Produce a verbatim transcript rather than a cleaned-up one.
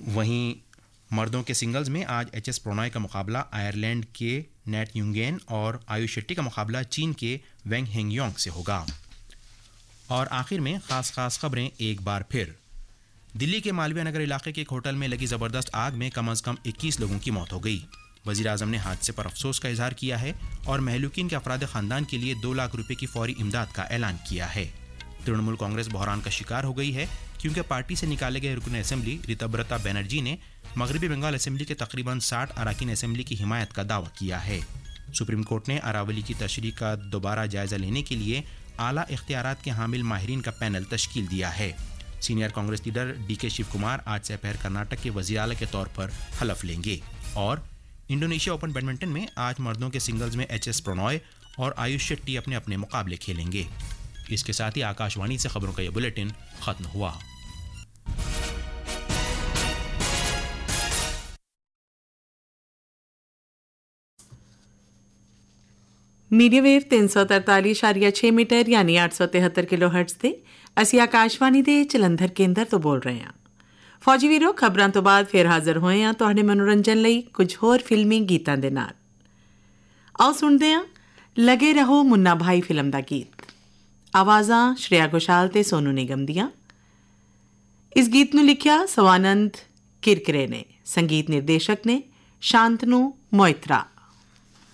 वहीं मर्दों के सिंगल्स में आज एच एस प्रणॉय का मुकाबला आयरलैंड के नेट युंगेन और आयुष शेट्टी का मुकाबला चीन के वेंग हेंगयोंग से होगा। और आखिर में खास खास खबरें एक बार फिर। दिल्ली के मालवीय नगर इलाके के एक होटल में लगी जबरदस्त आग में कम से कम इक्कीस लोगों की मौत हो गई। वजीर आजम ने हादसे पर अफसोस का इजहार किया है और महलूकीन के अफराद खानदान के लिए दो लाख रुपए की फौरी इमदाद का ऐलान किया है। तृणमूल कांग्रेस बहरान का शिकार हो गई है क्योंकि पार्टी से निकाले गए रुकन असेंबली ऋतुब्रता बनर्जी ने मगरबी बंगाल असेंबली के तकरीबन साठ अरकान असेंबली की हिमायत का दावा किया है। सुप्रीम कोर्ट ने अरावली की तशरीह का दोबारा जायजा लेने के लिए आला इख्तियारात के हामिल माहिरीन का पैनल तश्कील दिया है। सीनियर कांग्रेस लीडर डी के शिव कुमार आज से पहर कर्नाटक के वज़ीर आला के तौर पर हलफ लेंगे। और इंडोनेशिया ओपन बैडमिंटन में आज मर्दों के सिंगल्स में एच एस प्रणॉय और आयुष शेट्टी अपने अपने मुकाबले खेलेंगे। इसके साथ ही आकाशवाणी से खबरों का यह बुलेटिन खत्म हुआ। मीडिया वेव तीन सौ तरतालीस इशारिया छः मीटर यानी आठ सौ तिहत्तर किलो हर्ट्ज ਤੇ ਅਸੀਂ ਆਕਾਸ਼ਵਾਣੀ ਦੇ ਜਲੰਧਰ ਕੇਂਦਰ ਤੋਂ ਬੋਲ ਰਹੇ ਹਾਂ। ਫੌਜੀ ਵੀਰੋ, ਖਬਰਾਂ ਤੋਂ ਬਾਅਦ ਫਿਰ ਹਾਜ਼ਰ ਹੋਏ ਹਾਂ ਤੁਹਾਡੇ ਮਨੋਰੰਜਨ ਲਈ ਕੁਝ ਹੋਰ ਫਿਲਮੀ ਗੀਤਾਂ ਦੇ ਨਾਲ। ਆਓ ਸੁਣਦੇ ਹਾਂ ਲਗੇ ਰਹੋ ਮੁੰਨਾ ਭਾਈ ਫਿਲਮ ਦਾ ਗੀਤ। ਆਵਾਜ਼ਾਂ ਸ਼੍ਰੇਆ ਘੋਸ਼ਾਲ ਤੇ ਸੋਨੂ ਨਿਗਮ ਦੀਆਂ। ਇਸ ਗੀਤ ਨੂੰ ਲਿਖਿਆ ਸਵਾਨੰਦ ਕਿਰਕਰੇ ਨੇ, ਸੰਗੀਤ ਨਿਰਦੇਸ਼ਕ ਨੇ ਸ਼ਾਂਤਨੂ ਮੋਇਤਰਾ।